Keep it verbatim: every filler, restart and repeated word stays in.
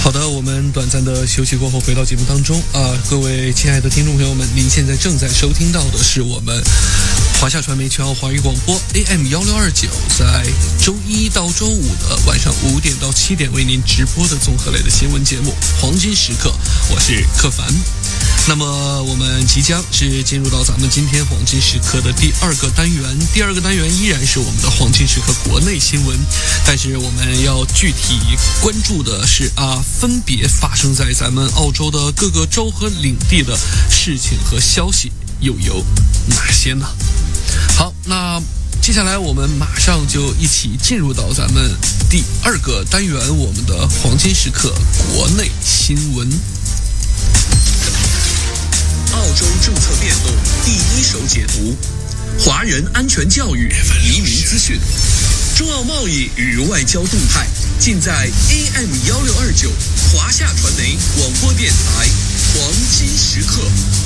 好的，我们短暂的休息过后回到节目当中啊、呃，各位亲爱的听众朋友们，您现在正在收听到的是我们华夏传媒全澳华语广播 A M 一六二九，在周一到周五的晚上五点到七点为您直播的综合类的新闻节目《黄金时刻》，我是克凡。那么我们即将是进入到咱们今天黄金时刻的第二个单元，第二个单元依然是我们的黄金时刻国内新闻，但是我们要具体关注的是啊，分别发生在咱们澳洲的各个州和领地的事情和消息又有哪些呢？好，那接下来我们马上就一起进入到咱们第二个单元，我们的黄金时刻国内新闻。 澳洲政策变动第一手解读，华人安全教育、移民资讯，中澳贸易与外交动态，尽在 A M 一六二九华夏传媒广播电台黄金时刻。